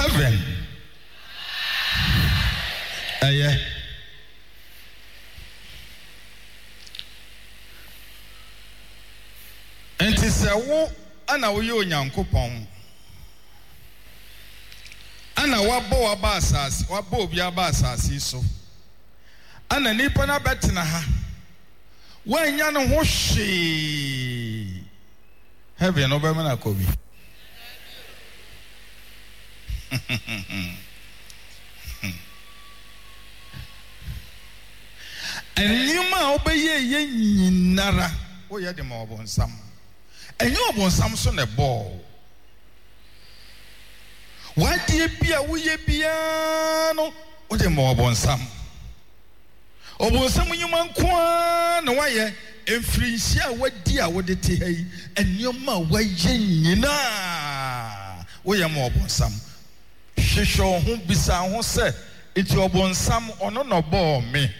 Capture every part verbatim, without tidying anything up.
heaven. Aye. Enti se wo ana wo ye Onyankopon. Ana wabo waba asase, wabo obi aba asase so. Ana nipa na betena ha. Wanya no ho hwe. Heaven obema na kobi. Enyuma obeye ye nyinara wo ye de ma obonsam. Enye obonsam so ne ball. Wadi bia wo ye bia no wo de ma obonsam. Obonsam nyuma nko na waye emfrinhia wadi a wo de te hai enyuma waye nyina wo ye ma obonsam. Hwehwe ho bisa ho se eti obonsam ono no ball me.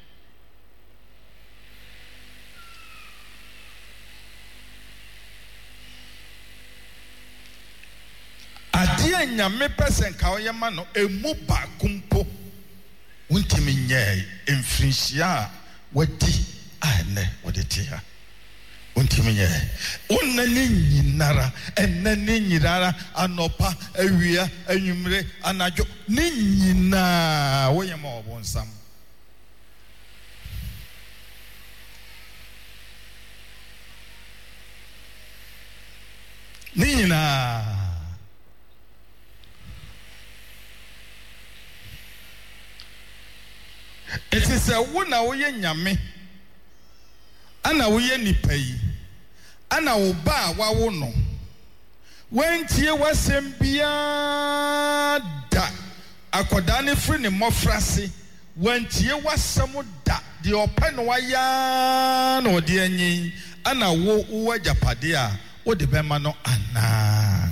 Adia nyame pesen ka oyema no emu ba kumpo untimi nye emfrinhia wadi ane wodete ha untimi nye onna ni nyinara enne ni nyinara anopa awia anwumre anajo ni nyina woyema obonsam ni nyina. It is a wuna wo ye nyame ana wo ye nipa yi ana wo ba wa wo no wentie wasem bia da akoda ne firi ne mofrase wentie wasem da de open wa ya na ode anyin ana wo wo ajapade a wo de bema no ana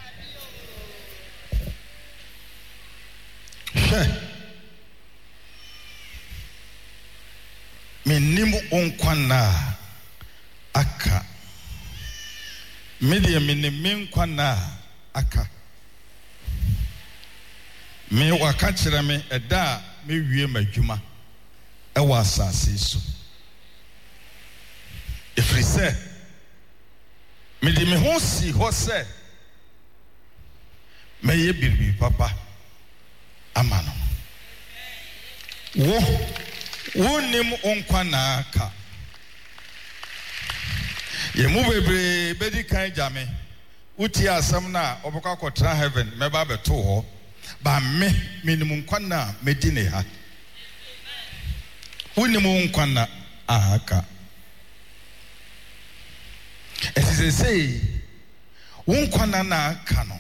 she menimu onkwana aka media menimu nkwana aka me waka kire me eda me wie madwuma e wa asase so efri se me di me ho si ho se me ye birbi papa amano wo wonim onkwana aka ye mu bebre bedi kan jame uti asam na obokwa kotra heaven meba beto ho ba me minim nkwana medine ha wonim onkwana aka esise sei wonkwana na aka no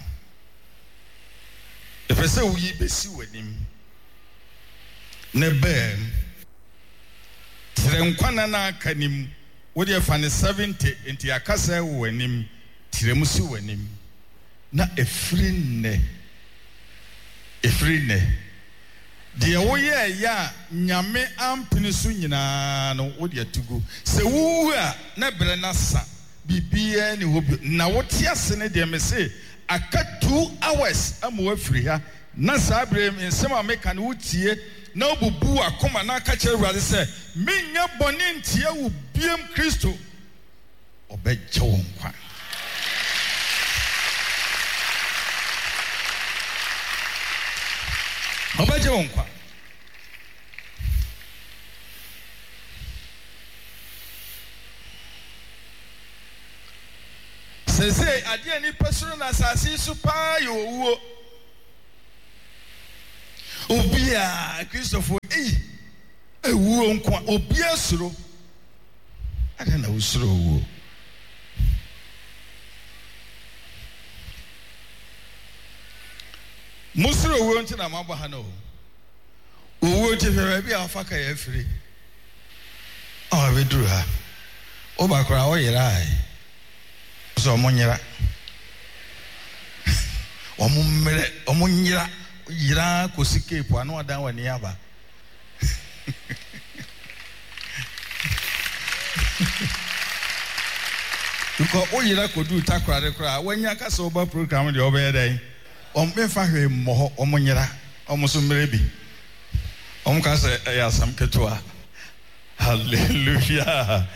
efese uyi besi wanim ne bem Tirenkwana na kanim wodi afane seventy enti akasa wo anim tiremusi wo anim na efrine efrine de wo ye ya nyame ampini su nyina no wodi atugo se wu a na bre na sa bibia ni hobi na wote ase ne de me se aka two hours amu afri ha na sa bre nsem a meka ne wotie na obubu akoma na aka kire wurade se menya boni ntie wo biem Kristo obegye wo nkwa obegye wo nkwa sese ade ni pesoro na asase su pa yo wo obia Christopher eh ewu nkwa obia soro ada na usoro wo musoro wo nti na mabɔ ha no owo ti fere bia afaka ya firi ah we duru ha o ba kora o yira ai so mo nyira o mo mmere o mo nyira yira ko sikepu anu adan wani aba Uko o yira ko du takware kora wanya ka so ba program de obeye dai om me fa hwe mo om nyira om so mmere bi om ka se ya sam ketua. Hallelujah.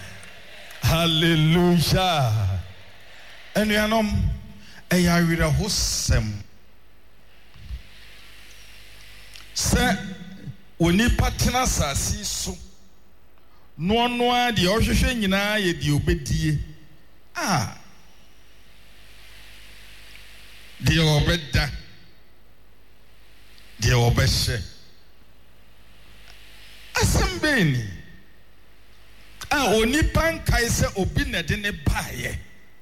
Hallelujah. And you know, I read a wholesome. Say, when you partner sasi so, no no the ocean yina ye di obedie. Ah, the obeda, the obeshe. Asambeni. Ah, oni pan kaise obi na de ne baye.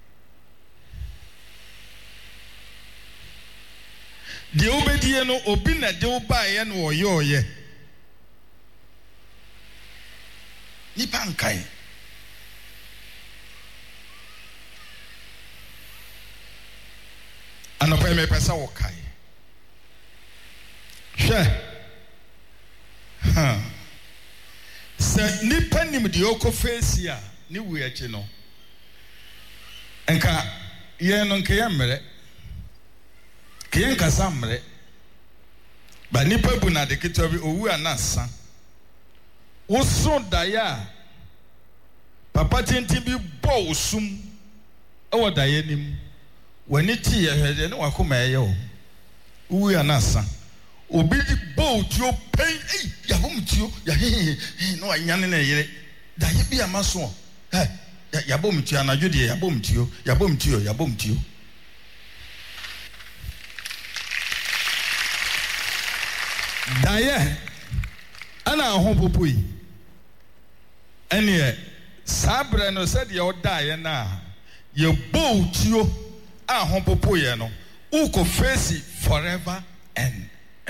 The obedie no obi na de baye no oyoye. Ni pan kai. Anopa me pesa wo kai. Hwe. Ha. Se nipa nim de okofesi a ni wu echi no. Enka ye no nke ya mere. Ke ye nka sa mere. Ba nipa bu na de keto bi owu anasa. Wo so daya. Papa tintin bi bo osum. E wo daya nim. Wani ti ye hwede ne wakoma ye o. Owu anasa. Obi di bow to pain, eh, Yabumtio, Yahi, no, Yan and Yere, Dayabi Amason, eh, Yabumtia, Najudi, Yabumtio, Yabumtio, Yabumtio. Daya, Anna Hompopui, and yet, Sabrano said, Your Diana, your bow to you, ah, Hompopoyano, who could face it forever and